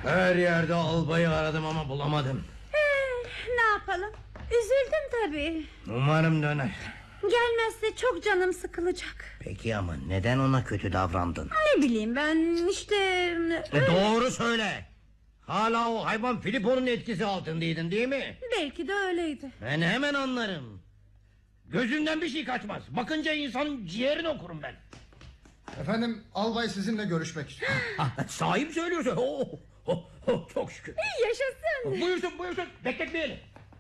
Her yerde albayı aradım ama bulamadım. Ne yapalım? Üzüldüm tabii. Umarım döner. Gelmezse çok canım sıkılacak. Peki ama neden ona kötü davrandın? Ne bileyim ben işte... Doğru söyle. Hala o hayvan Filippo'nun etkisi altındaydın değil mi? Belki de öyleydi. Ben hemen anlarım. Gözünden bir şey kaçmaz. Bakınca insanın ciğerini okurum ben. Efendim, albay sizinle görüşmek istiyor. Sahip söylüyorsun. Çok şükür. Yaşasın. Buyursun. Bekletmeyelim.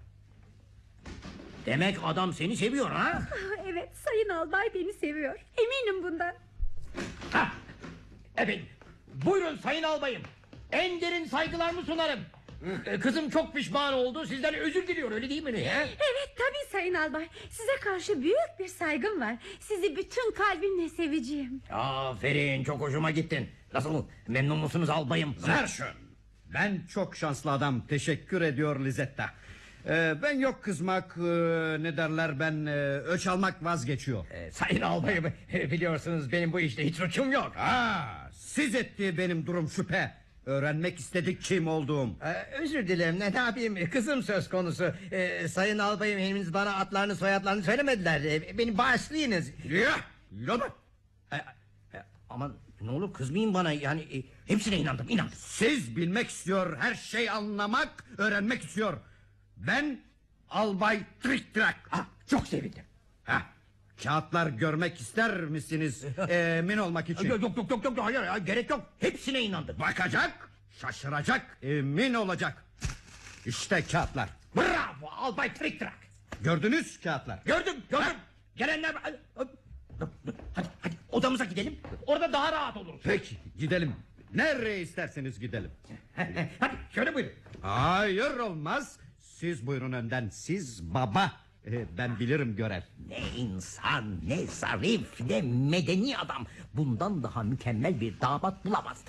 Demek adam seni seviyor ha? Evet, sayın albay beni seviyor. Eminim bundan. Efendim, buyurun sayın albayım. En derin saygılarımı sunarım. Kızım çok pişman oldu. Sizden özür diliyor, öyle değil mi? He? Evet tabii sayın albay. Size karşı büyük bir saygım var. Sizi bütün kalbimle seveceğim. Aferin, çok hoşuma gittin. Nasıl, memnun musunuz albayım? Serşön. Ben çok şanslı adam, teşekkür ediyor Lizetta. Ben yok kızmak, ne derler, ben öç almak vazgeçiyor. Sayın albayım, biliyorsunuz benim bu işte hiç suçum yok. Siz etti benim durum şüphe. Öğrenmek istedik kim olduğum. Özür dilerim, ne yapayım, kızım söz konusu. Sayın albayım henüz bana adlarını soyadlarını söylemediler. Beni bağışlayınız. Yürü. Aman ne olur kızmayın bana, yani hepsine inandım. Siz bilmek istiyor, her şey anlamak, öğrenmek istiyor. Ben Albay Trik-Trak. Çok sevindim. Kağıtlar görmek ister misiniz? Emin olmak için. Yok, hayır, gerek yok. Hepsine inandım. Bakacak, şaşıracak, emin olacak. İşte kağıtlar. Bravo albay Trik-Trak. Gördünüz kağıtlar. Gördüm. Gelenler... Hadi odamıza gidelim. Orada daha rahat oluruz. Peki gidelim. Nereye isterseniz gidelim. Hadi şöyle buyurun. Hayır olmaz. Siz buyurun önden. Siz baba. Ben bilirim görev. Ne insan, ne zarif, ne medeni adam. Bundan daha mükemmel bir damat bulamazdım.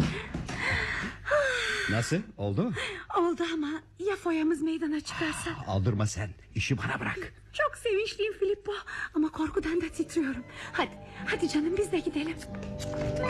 Nasıl? Oldu mu? Oldu ama ya foyamız meydana çıkarsa? Aldırma sen. İşi bana bırak. Çok sevinçliyim Filippo ama korkudan da titriyorum. Hadi canım biz de gidelim.